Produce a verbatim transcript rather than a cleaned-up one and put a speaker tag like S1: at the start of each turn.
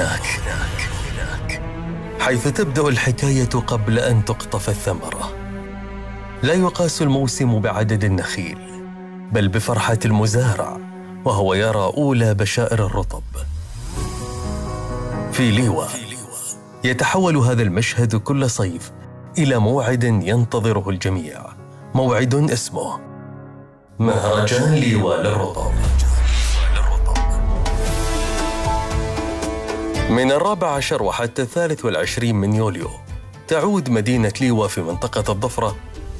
S1: هناك حيث تبدأ الحكاية قبل أن تقطف الثمرة. لا يقاس الموسم بعدد النخيل، بل بفرحة المزارع وهو يرى أولى بشائر الرطب. في ليوة يتحول هذا المشهد كل صيف إلى موعد ينتظره الجميع، موعد اسمه مهرجان ليوة للرطب. من الرابع عشر وحتى الثالث والعشرين من يوليو تعود مدينة ليوة في منطقة الضفرة